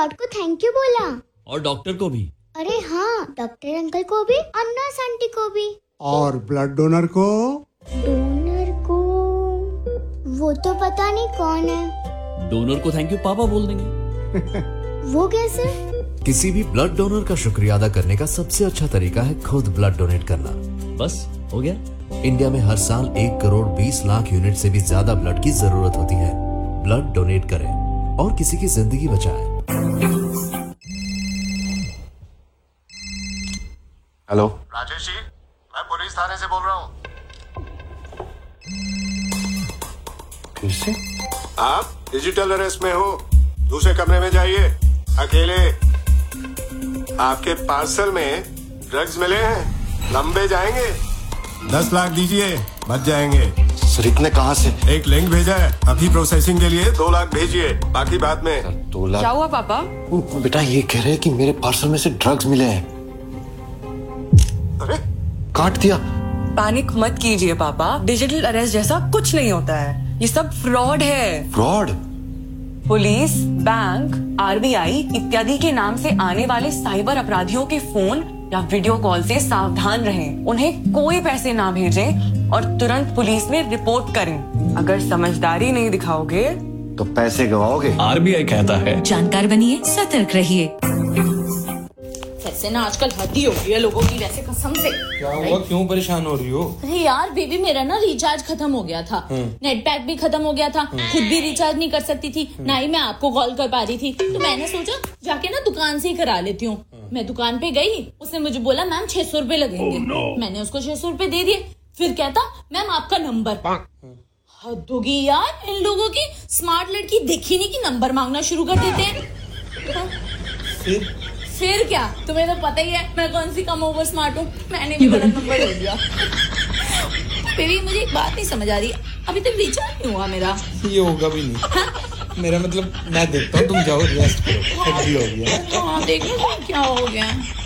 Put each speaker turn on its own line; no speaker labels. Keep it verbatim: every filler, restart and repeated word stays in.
God को thank you बोला
और डॉक्टर को भी।
अरे हाँ, डॉक्टर अंकल को भी और नर्स आंटी को भी।
और ब्लड डोनर को?
डोनर को वो तो पता नहीं कौन है।
डोनर को थैंक यू पापा बोल देंगे।
वो कैसे?
किसी भी ब्लड डोनर का शुक्रिया अदा करने का सबसे अच्छा तरीका है खुद ब्लड डोनेट करना।
बस हो गया।
इंडिया में हर साल एक करोड़ बीस लाख यूनिट से भी ज्यादा ब्लड की जरूरत होती है। ब्लड डोनेट करें और किसी की जिंदगी बचाएं।
हेलो
राजेश जी, मैं पुलिस थाने से बोल रहा हूँ।
फिर से?
आप डिजिटल अरेस्ट में हो, दूसरे कमरे में जाइए अकेले। आपके पार्सल में ड्रग्स मिले हैं, लंबे जाएंगे। दस लाख दीजिए, बच जाएंगे।
सर इतने कहाँ से?
एक लिंक भेजा है, अभी प्रोसेसिंग के लिए दो लाख भेजिए, बाकी बाद में।
दो लाख?
क्या हुआ पापा?
बेटा ये कह रहे हैं कि मेरे पार्सल में से ड्रग्स मिले हैं।
अरे
काट दिया।
पैनिक मत कीजिए पापा, डिजिटल अरेस्ट जैसा कुछ नहीं होता है, ये सब फ्रॉड है।
फ्रॉड?
पुलिस, बैंक, आरबीआई इत्यादि के नाम से आने वाले साइबर अपराधियों के फोन या वीडियो कॉल से सावधान रहें। उन्हें कोई पैसे ना भेजें और तुरंत पुलिस में रिपोर्ट करें। अगर समझदारी नहीं दिखाओगे
तो पैसे गवाओगे।
आरबीआई कहता है
जानकार बनिए, सतर्क रहिए।
वैसे ना आजकल हद ही हो गई है लोगों की, वैसे कसम से।
क्या हुआ, क्यों परेशान हो रही हो?
अरे यार बेबी, मेरा ना रिचार्ज खत्म हो गया था, नेट पैक भी खत्म हो गया था, खुद भी रिचार्ज नहीं कर सकती थी, ना ही मैं आपको कॉल कर पा रही थी। तो मैंने सोचा जाके ना दुकान से ही करा लेती हूँ। मैं दुकान पे गई, उसने मुझे बोला मैम छह सौ रूपये लगेंगे। oh, no. मैंने उसको छह सौ रूपये दे दिए। फिर कहता मैम आपका नंबर। हद होगी यार इन लोगों की। स्मार्ट लड़की देखी नहीं कि नंबर मांगना शुरू कर देते हैं।
फिर
फिर क्या, तुम्हें तो पता ही है मैं कौन सी कम ओवर स्मार्ट हूँ। मैंने भी गलत नंबर ले लिया। बेबी मुझे एक बात नहीं समझ आ रही, अभी तक रिचार्ज नहीं हुआ मेरा।
ये होगा भी नहीं। हाँ? मेरा मतलब मैं देखता हूँ, तुम जाओ रेस्ट करो। हो गया।
हाँ देख लो क्या हो गया।